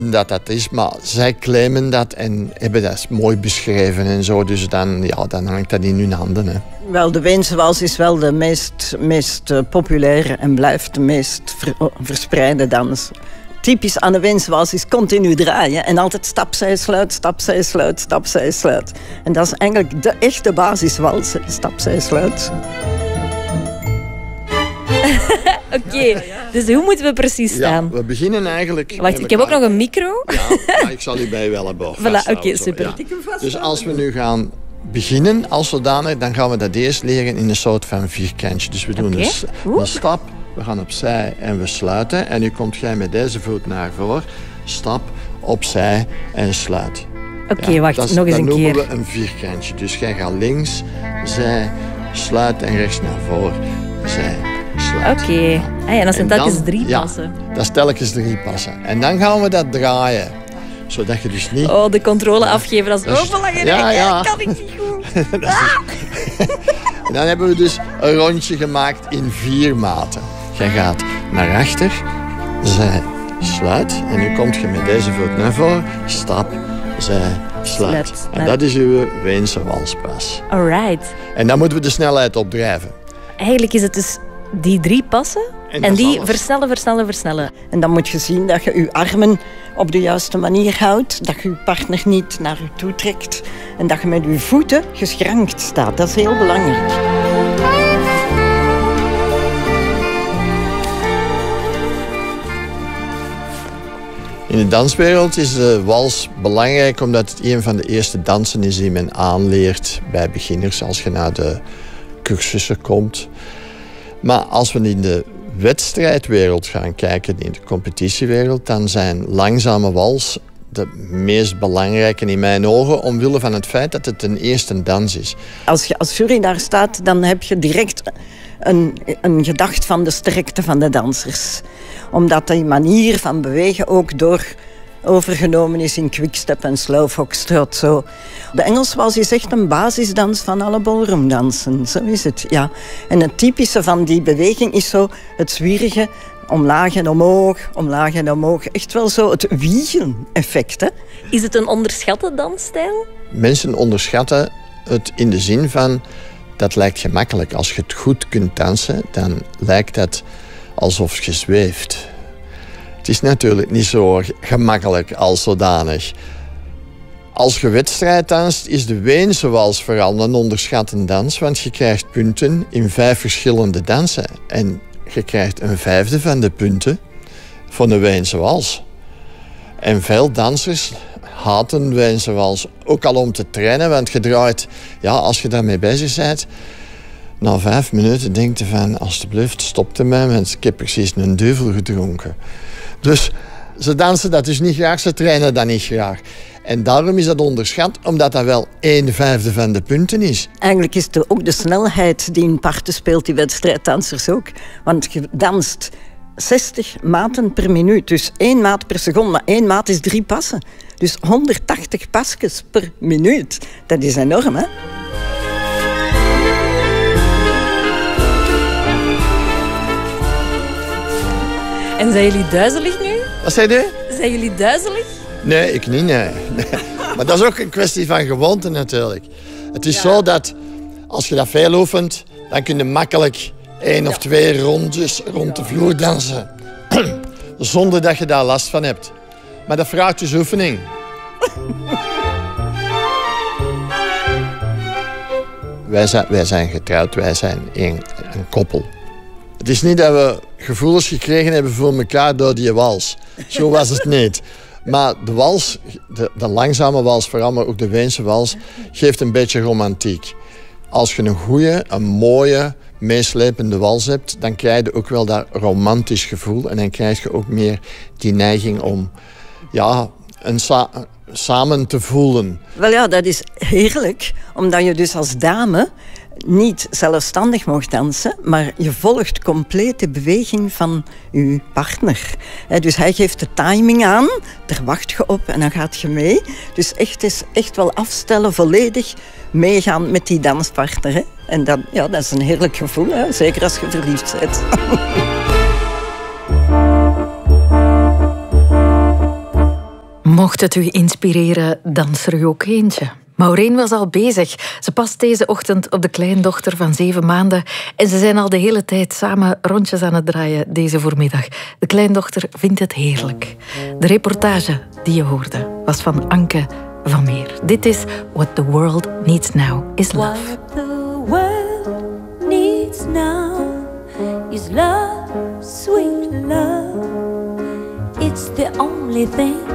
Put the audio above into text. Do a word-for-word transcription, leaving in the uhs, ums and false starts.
dat dat is, maar zij claimen dat en hebben dat mooi beschreven en zo. Dus dan, ja, dan hangt dat in hun handen. Hè. Wel, de Weense wals is wel de meest, meest uh, populaire en blijft de meest ver, verspreide dans. Typisch aan de Weense wals is continu draaien en altijd stap, zij, sluit, stap, zij, sluit, stap, zij, sluit. En dat is eigenlijk de echte basiswals, stap, zij, sluit. Oké, okay, ja, ja. Dus hoe moeten we precies staan? Ja, we beginnen eigenlijk... Wacht, ik heb ook nog een micro. Ja, maar ik zal u bij wel hebben. Voilà, oké, okay, super. Ja. Dus als we nu gaan beginnen als zodanig, dan gaan we dat eerst leren in een soort van vierkantje. Dus we doen okay. een, een stap, we gaan opzij en we sluiten. En nu komt jij met deze voet naar voren. Stap, opzij en sluit. Oké, okay, ja, wacht, is, nog eens een keer. Dat noemen we een vierkantje. Dus jij gaat links, zij, sluit en rechts naar voren. Zij, sluit. Oké, okay. ah, en dat zijn telkens drie ja, passen. Dat is telkens drie passen. En dan gaan we dat draaien. Zodat je dus niet... Oh, de controle afgeven, dat is dat ook belangrijk. Ja, ja. Dat kan ik niet goed. Ah! En dan hebben we dus een rondje gemaakt in vier maten. Jij gaat naar achter, zij, sluit. En nu kom je met deze voet naar voren, stap, zij, sluit. sluit. En dat is uw Weense walspas. Alright. En dan moeten we de snelheid opdrijven. Eigenlijk is het dus die drie passen en, en die alles. versnellen, versnellen, versnellen. En dan moet je zien dat je je armen op de juiste manier houdt, dat je je partner niet naar je toe trekt en dat je met je voeten geschrankt staat. Dat is heel belangrijk. In de danswereld is de wals belangrijk omdat het een van de eerste dansen is die men aanleert bij beginners als je naar de cursussen komt. Maar als we in de wedstrijdwereld gaan kijken, in de competitiewereld, dan zijn langzame wals de meest belangrijke in mijn ogen, omwille van het feit dat het een eerste dans is. Als je als jury daar staat, dan heb je direct een, een gedachte van de sterkte van de dansers. Omdat die manier van bewegen ook door overgenomen is in quickstep en slow foxtrot. Zo. De Engelse wals is echt een basisdans van alle ballroomdansen. Zo is het, ja. En het typische van die beweging is zo het zwierige omlaag en omhoog, omlaag en omhoog. Echt wel zo het wiegen-effect, hè. Is het een onderschatte dansstijl? Mensen onderschatten het in de zin van, dat lijkt gemakkelijk. Als je het goed kunt dansen, dan lijkt dat alsof je zweeft. Het is natuurlijk niet zo gemakkelijk als zodanig. Als je wedstrijd danst, is de Weense wals vooral een onderschatte dans, want je krijgt punten in vijf verschillende dansen. En je krijgt een vijfde van de punten van de Weense wals. En veel dansers haten de Weense wals, ook al om te trainen, want je draait, ja, als je daarmee bezig bent, na vijf minuten denk je van, alsjeblieft, stop er mij, want ik heb precies een duvel gedronken. Dus ze dansen dat dus niet graag, ze trainen dat niet graag. En daarom is dat onderschat, omdat dat wel een vijfde van de punten is. Eigenlijk is het ook de snelheid die een parten speelt, die wedstrijddansers ook. Want je danst zestig maten per minuut, dus één maat per seconde. Maar één maat is drie passen. Dus honderdtachtig pasjes per minuut. Dat is enorm, hè? En zijn jullie duizelig nu? Wat zei je? Zijn jullie duizelig? Nee, ik niet, nee. nee. Maar dat is ook een kwestie van gewoonte natuurlijk. Het is ja. zo dat als je dat veel oefent, dan kun je makkelijk één of twee rondjes rond de vloer dansen. Zonder dat je daar last van hebt. Maar dat vraagt dus oefening. wij, zijn, wij zijn getrouwd, wij zijn een, een koppel. Het is niet dat we gevoelens gekregen hebben voor elkaar door die wals. Zo was het niet. Maar de wals, de, de langzame wals, vooral maar ook de Weense wals, geeft een beetje romantiek. Als je een goede, een mooie, meeslepende wals hebt, dan krijg je ook wel dat romantisch gevoel. En dan krijg je ook meer die neiging om ja, een sa- samen te voelen. Wel ja, dat is heerlijk, omdat je dus als dame niet zelfstandig mag dansen, maar je volgt compleet de beweging van je partner. Dus hij geeft de timing aan, daar wacht je op en dan gaat je mee. Dus echt, is echt wel afstellen, volledig meegaan met die danspartner. En dat, ja, dat is een heerlijk gevoel, hè? Zeker als je verliefd bent. Mocht het u inspireren, dans er u ook eentje. Maureen was al bezig. Ze past deze ochtend op de kleindochter van zeven maanden. En ze zijn al de hele tijd samen rondjes aan het draaien deze voormiddag. De kleindochter vindt het heerlijk. De reportage die je hoorde was van Anke van Meer. Dit is What the World Needs Now is Love. What the world needs now is love, sweet love. It's the only thing